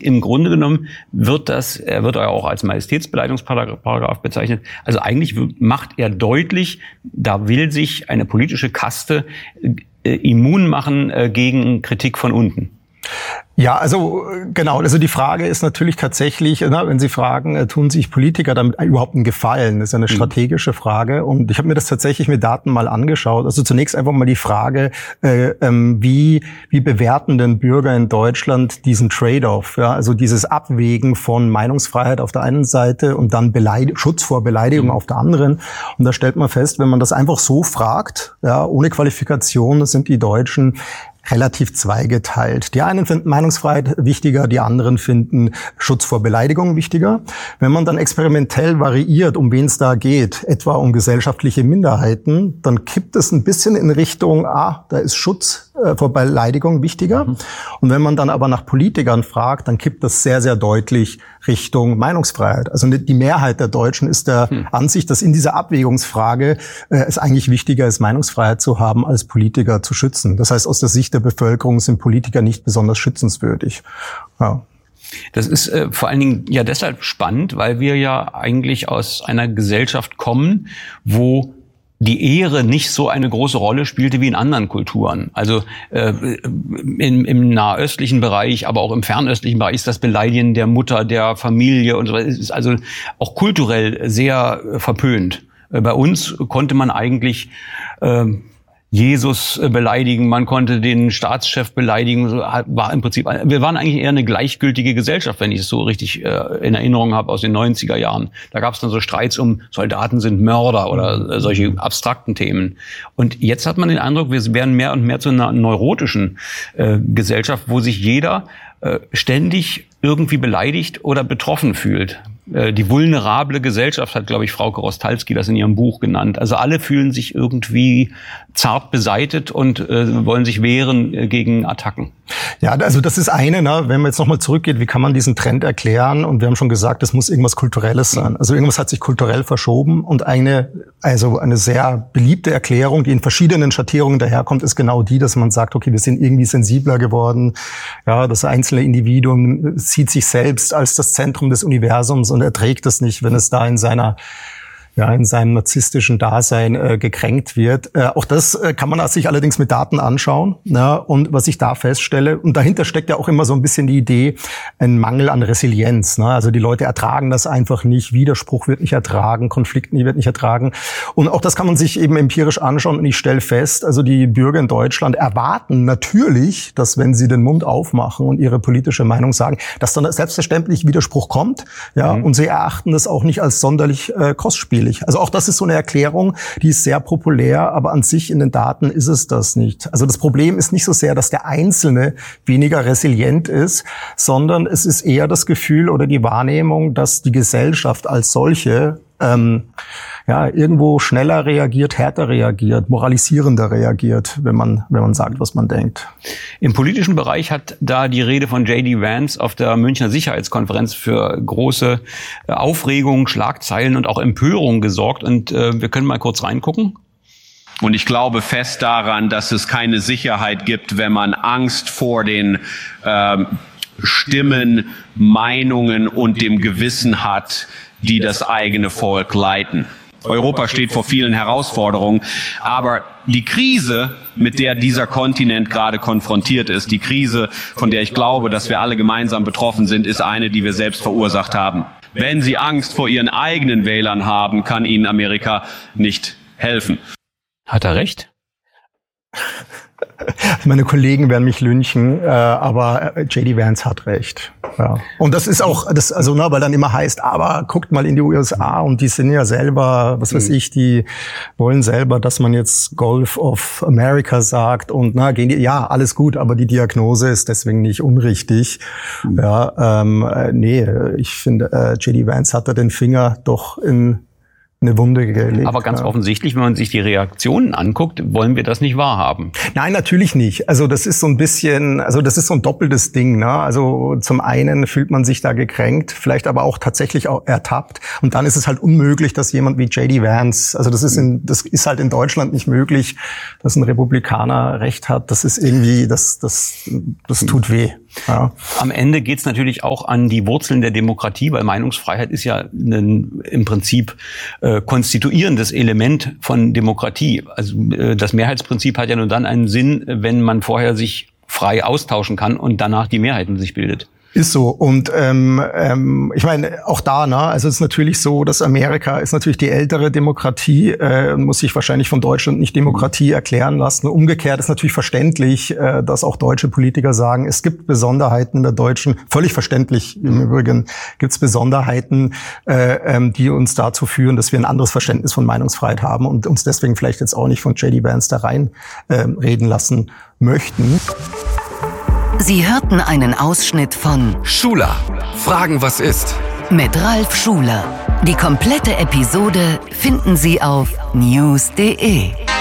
im Grunde genommen wird er wird ja auch als Majestätsbeleidigungsparagraf bezeichnet. Also eigentlich macht er deutlich, da will sich eine politische Kaste immun machen gegen Kritik von unten. Ja, also genau. Also die Frage ist natürlich tatsächlich, wenn Sie fragen, tun sich Politiker damit überhaupt einen Gefallen? Das ist eine strategische Frage. Und ich habe mir das tatsächlich mit Daten mal angeschaut. Also zunächst einfach mal die Frage, wie bewerten denn Bürger in Deutschland diesen Trade-off? Ja, also dieses Abwägen von Meinungsfreiheit auf der einen Seite und dann Schutz vor Beleidigung auf der anderen. Und da stellt man fest, wenn man das einfach so fragt, ja, ohne Qualifikation, sind die Deutschen relativ zweigeteilt. Die einen finden Meinungsfreiheit wichtiger, die anderen finden Schutz vor Beleidigung wichtiger. Wenn man dann experimentell variiert, um wen es da geht, etwa um gesellschaftliche Minderheiten, dann kippt es ein bisschen in Richtung, da ist Schutz vor Beleidigung wichtiger. Und wenn man dann aber nach Politikern fragt, dann kippt das sehr, sehr deutlich Richtung Meinungsfreiheit. Also die Mehrheit der Deutschen ist der Ansicht, dass in dieser Abwägungsfrage es eigentlich wichtiger ist, Meinungsfreiheit zu haben, als Politiker zu schützen. Das heißt, aus der Sicht der Bevölkerung sind Politiker nicht besonders schützenswürdig. Ja. Das ist vor allen Dingen ja deshalb spannend, weil wir ja eigentlich aus einer Gesellschaft kommen, wo die Ehre nicht so eine große Rolle spielte wie in anderen Kulturen. Also im nahöstlichen Bereich, aber auch im fernöstlichen Bereich ist das Beleidigen der Mutter, der Familie und so weiter, ist also auch kulturell sehr verpönt. Bei uns konnte man eigentlich Jesus beleidigen, man konnte den Staatschef beleidigen, war im Prinzip, wir waren eigentlich eher eine gleichgültige Gesellschaft, wenn ich es so richtig in Erinnerung habe aus den 90er Jahren. Da gab es dann so Streits um Soldaten sind Mörder oder solche abstrakten Themen. Und jetzt hat man den Eindruck, wir werden mehr und mehr zu einer neurotischen Gesellschaft, wo sich jeder ständig irgendwie beleidigt oder betroffen fühlt. Die vulnerable Gesellschaft hat, glaube ich, Frauke Rostalski das in ihrem Buch genannt. Also alle fühlen sich irgendwie zart beseitet und wollen sich wehren gegen Attacken. Ja, also das ist eine, wenn man jetzt nochmal zurückgeht, wie kann man diesen Trend erklären? Und wir haben schon gesagt, es muss irgendwas Kulturelles sein. Also irgendwas hat sich kulturell verschoben und eine sehr beliebte Erklärung, die in verschiedenen Schattierungen daherkommt, ist genau die, dass man sagt, okay, wir sind irgendwie sensibler geworden. Ja, das einzelne Individuum sieht sich selbst als das Zentrum des Universums und erträgt es nicht, wenn es da in seinem narzisstischen Dasein gekränkt wird. Auch das kann man sich allerdings mit Daten anschauen. Ja, und was ich da feststelle, und dahinter steckt ja auch immer so ein bisschen die Idee, ein Mangel an Resilienz. Ne? Also die Leute ertragen das einfach nicht, Widerspruch wird nicht ertragen, Konflikt wird nicht ertragen. Und auch das kann man sich eben empirisch anschauen. Und ich stelle fest, also die Bürger in Deutschland erwarten natürlich, dass wenn sie den Mund aufmachen und ihre politische Meinung sagen, dass dann selbstverständlich Widerspruch kommt. Ja, und sie erachten das auch nicht als sonderlich kostspielig. Also auch das ist so eine Erklärung, die ist sehr populär, aber an sich in den Daten ist es das nicht. Also das Problem ist nicht so sehr, dass der Einzelne weniger resilient ist, sondern es ist eher das Gefühl oder die Wahrnehmung, dass die Gesellschaft als solche irgendwo schneller reagiert, härter reagiert, moralisierender reagiert, wenn man sagt, was man denkt. Im politischen Bereich hat da die Rede von J.D. Vance auf der Münchner Sicherheitskonferenz für große Aufregung, Schlagzeilen und auch Empörung gesorgt. Und wir können mal kurz reingucken. Und ich glaube fest daran, dass es keine Sicherheit gibt, wenn man Angst vor den Stimmen, Meinungen und dem Gewissen hat, die das eigene Volk leiten. Europa steht vor vielen Herausforderungen, aber die Krise, mit der dieser Kontinent gerade konfrontiert ist, die Krise, von der ich glaube, dass wir alle gemeinsam betroffen sind, ist eine, die wir selbst verursacht haben. Wenn Sie Angst vor Ihren eigenen Wählern haben, kann Ihnen Amerika nicht helfen. Hat er recht? Meine Kollegen werden mich lynchen, aber J.D. Vance hat recht. Ja. Und das ist auch, weil dann immer heißt, aber guckt mal in die USA und die sind ja selber, die wollen selber, dass man jetzt Gulf of America sagt und alles gut, aber die Diagnose ist deswegen nicht unrichtig. Ja, ich finde, J.D. Vance hat da den Finger doch in eine Wunde gelegt. Aber ganz offensichtlich, wenn man sich die Reaktionen anguckt, wollen wir das nicht wahrhaben. Nein, natürlich nicht. Also das ist so ein bisschen, das ist so ein doppeltes Ding. Ne? Also zum einen fühlt man sich da gekränkt, vielleicht aber auch tatsächlich auch ertappt. Und dann ist es halt unmöglich, dass jemand wie J.D. Vance, also das ist halt in Deutschland nicht möglich, dass ein Republikaner Recht hat. Das ist irgendwie, das tut weh. Ja. Am Ende geht's natürlich auch an die Wurzeln der Demokratie, weil Meinungsfreiheit ist ja im Prinzip konstituierendes Element von Demokratie. Also das Mehrheitsprinzip hat ja nur dann einen Sinn, wenn man vorher sich frei austauschen kann und danach die Mehrheiten sich bildet. Ist so. Und ich meine, auch da, ne, also es ist natürlich so, dass Amerika ist natürlich die ältere Demokratie, muss sich wahrscheinlich von Deutschland nicht Demokratie erklären lassen. Umgekehrt ist natürlich verständlich, dass auch deutsche Politiker sagen, es gibt Besonderheiten der Deutschen, völlig verständlich im Übrigen, gibt es Besonderheiten, die uns dazu führen, dass wir ein anderes Verständnis von Meinungsfreiheit haben und uns deswegen vielleicht jetzt auch nicht von J.D. Vance da rein reden lassen möchten. Sie hörten einen Ausschnitt von Schuler, Fragen, was ist? Mit Ralf Schuler. Die komplette Episode finden Sie auf news.de.